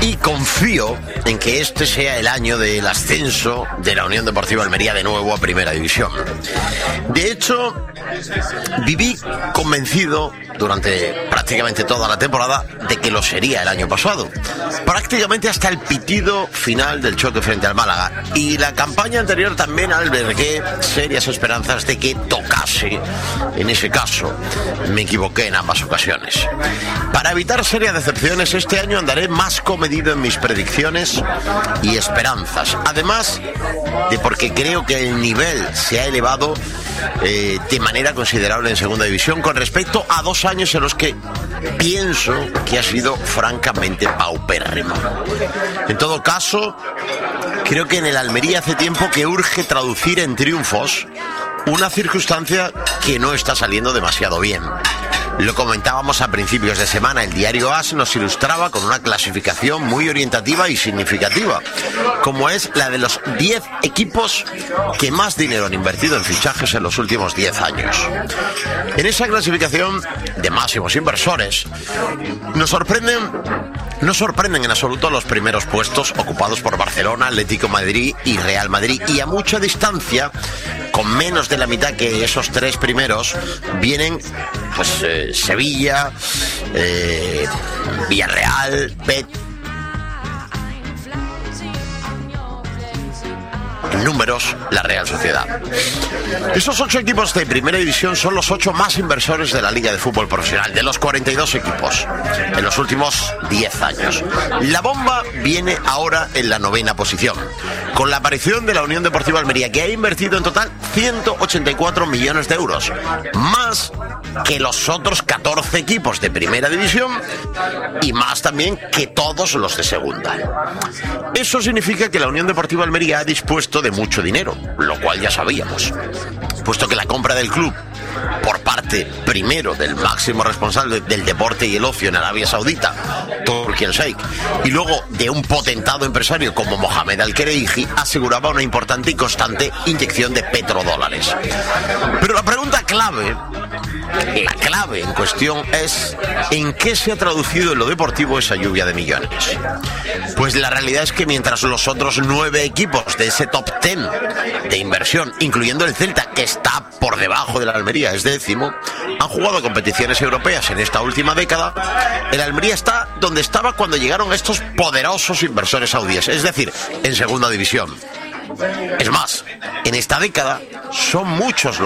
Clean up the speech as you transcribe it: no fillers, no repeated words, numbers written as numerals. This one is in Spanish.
y confío en que este sea el año del ascenso de la Unión Deportiva Almería de nuevo a Primera División. De hecho, viví convencido durante prácticamente toda la temporada de que lo sería el año pasado, prácticamente hasta el pitido final del choque frente al Málaga, y la campaña anterior también albergué serias esperanzas de que tocase en ese caso. Me equivoqué en ambas ocasiones. Para evitar serias decepciones, este año andaré más comedido en mis predicciones y esperanzas, además de porque creo que el nivel se ha elevado de manera considerable en Segunda División con respecto a 2 años en los que pienso que ha sido francamente paupérrimo. En todo caso, creo que en el Almería hace tiempo que urge traducir en triunfos una circunstancia que no está saliendo demasiado bien. Lo comentábamos a principios de semana. El diario AS nos ilustraba con una clasificación muy orientativa y significativa, como es la de los 10 equipos que más dinero han invertido en fichajes en los últimos 10 años. En esa clasificación de máximos inversores no sorprenden en absoluto los primeros puestos ocupados por Barcelona, Atlético de Madrid y Real Madrid, y a mucha distancia, con menos de la mitad que esos 3 primeros, vienen Sevilla, Villarreal, Betis. Números, la Real Sociedad. Esos 8 equipos de Primera División son los 8 más inversores de la Liga de Fútbol Profesional, de los 42 equipos, en los últimos 10 años. La bomba viene ahora en la 9ª posición, con la aparición de la Unión Deportiva Almería, que ha invertido en total 184 millones de euros, más que los otros 14 equipos de Primera División y más también que todos los de Segunda. Eso significa que la Unión Deportiva Almería ha dispuesto de mucho dinero, lo cual ya sabíamos, puesto que la compra del club por parte primero del máximo responsable del deporte y el ocio en Arabia Saudita, Turki al-Sheikh, y luego de un potentado empresario como Mohamed Al-Khelaifi, aseguraba una importante y constante inyección de petrodólares. Pero la pregunta clave, la clave en cuestión es ¿en qué se ha traducido en lo deportivo esa lluvia de millones? Pues la realidad es que mientras los otros 9 equipos de ese top 10 de inversión, incluyendo el Celta, que está por debajo de la Almería, es 10º, han jugado competiciones europeas en esta última década, el Almería está donde estaba cuando llegaron estos poderosos inversores saudíes, es decir, en Segunda División. Es más, en esta década son muchos los